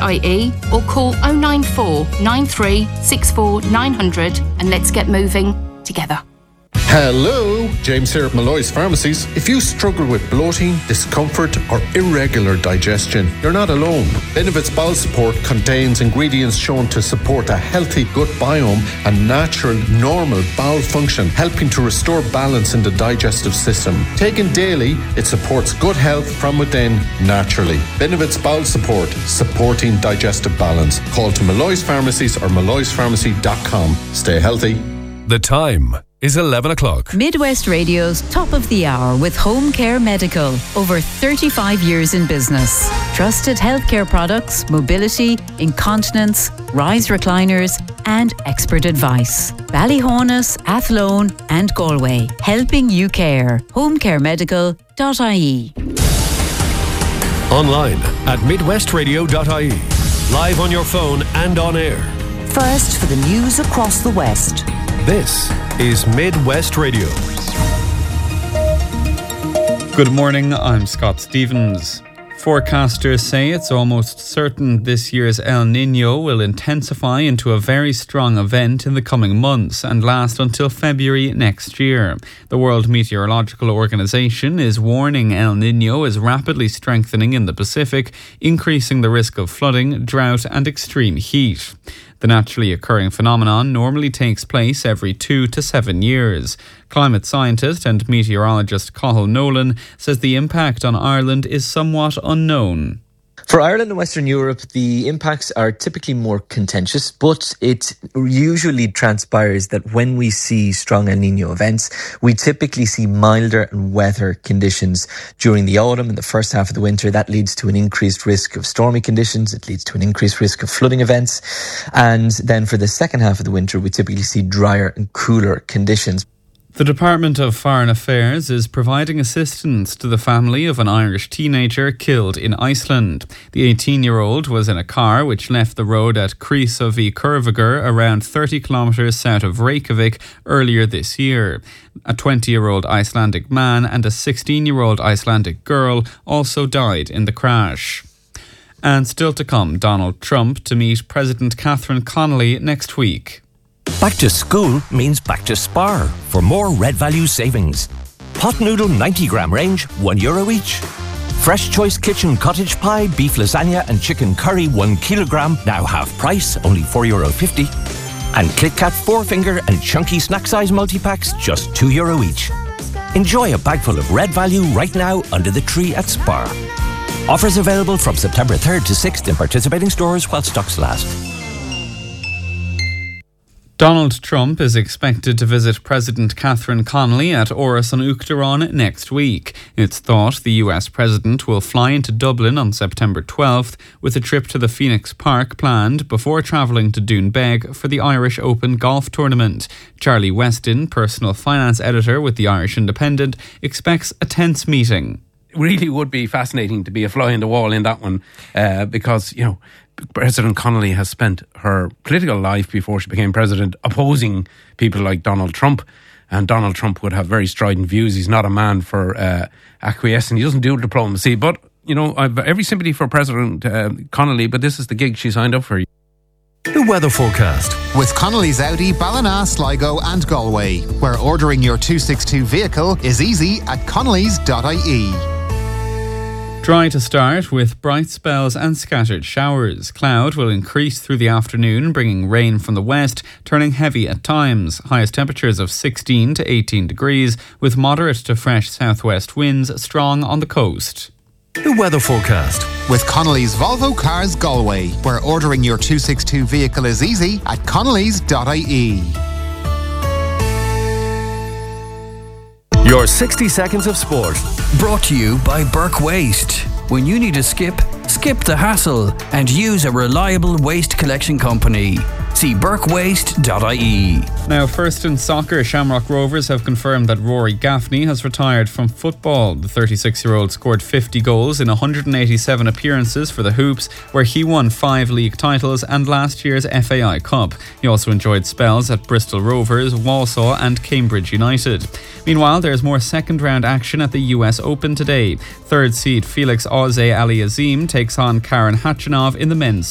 medwest.ie or call 094 93 64 900 and let's get moving together. Hello, James here at Malloy's Pharmacies. If you struggle with bloating, discomfort or irregular digestion, you're not alone. Benevit's Bowel Support contains ingredients shown to support a healthy gut biome and natural, normal bowel function, helping to restore balance in the digestive system. Taken daily, it supports gut health from within naturally. Benevit's Bowel Support, supporting digestive balance. Call to Malloy's Pharmacies or malloyspharmacy.com. Stay healthy. The time is 11 o'clock. Midwest Radio's Top of the Hour with Home Care Medical. Over 35 years in business. Trusted healthcare products, mobility, incontinence, rise recliners and expert advice. Ballyhonus, Athlone and Galway. Helping you care. homecaremedical.ie. Online at midwestradio.ie. Live on your phone and on air. First for the news across the West. This is Midwest Radio. Good morning, I'm Scott Stevens. Forecasters say it's almost certain this year's El Niño will intensify into a very strong event in the coming months and last until February next year. The World Meteorological Organization is warning El Niño is rapidly strengthening in the Pacific, increasing the risk of flooding, drought and extreme heat. The naturally occurring phenomenon normally takes place every 2 to 7 years. Climate scientist and meteorologist Cathal Nolan says the impact on Ireland is somewhat unknown. For Ireland and Western Europe, the impacts are typically more contentious, but it usually transpires that when we see strong El Niño events, we typically see milder and wetter conditions during the autumn and the first half of the winter. That leads to an increased risk of stormy conditions. It leads to an increased risk of flooding events. And then for the second half of the winter, we typically see drier and cooler conditions. The Department of Foreign Affairs is providing assistance to the family of an Irish teenager killed in Iceland. The 18-year-old was in a car which left the road at Krýsuvíkurvegur around 30 kilometres south of Reykjavik earlier this year. A 20-year-old Icelandic man and a 16-year-old Icelandic girl also died in the crash. And still to come, Donald Trump to meet President Catherine Connolly next week. Back to school means back to Spar for more Red Value savings. Pot noodle 90 gram range, €1 each. Fresh Choice Kitchen cottage pie, beef lasagna and chicken curry 1 kilogram, now half price, only €4.50. And Kit Kat 4-finger and chunky snack size multi-packs, just €2 each. Enjoy a bag full of Red Value right now under the tree at Spar. Offers available from September 3rd to 6th in participating stores while stocks last. Donald Trump is expected to visit President Catherine Connolly at Áras an Uachtaráin next week. It's thought the US president will fly into Dublin on September 12th with a trip to the Phoenix Park planned before travelling to Doonbeg for the Irish Open golf tournament. Charlie Weston, personal finance editor with the Irish Independent, expects a tense meeting. It really would be fascinating to be a fly on the wall in that one because, you know, President Connolly has spent her political life before she became president opposing people like Donald Trump, and Donald Trump would have very strident views. He's not a man for acquiescing. He doesn't do diplomacy, but you know, I've every sympathy for President Connolly, but this is the gig she signed up for. The weather forecast with Connolly's Audi, Ballina, Sligo and Galway, where ordering your 262 vehicle is easy at connellys.ie. Dry to start with bright spells and scattered showers. Cloud will increase through the afternoon, bringing rain from the west, turning heavy at times. Highest temperatures of 16 to 18 degrees, with moderate to fresh southwest winds strong on the coast. The weather forecast with Connolly's Volvo Cars Galway, where ordering your 262 vehicle is easy at connellys.ie. Your 60 seconds of sport. Brought to you by Burke Waste. When you need to skip the hassle and use a reliable waste collection company. See burkewaste.ie. Now, first in soccer, Shamrock Rovers have confirmed that Rory Gaffney has retired from football. The 36-year-old scored 50 goals in 187 appearances for the Hoops, where he won 5 league titles and last year's FAI Cup. He also enjoyed spells at Bristol Rovers, Walsall and Cambridge United. Meanwhile, there's more second-round action at the US Open today. Third seed Felix Auger-Aliassime takes on Karen Khachanov in the men's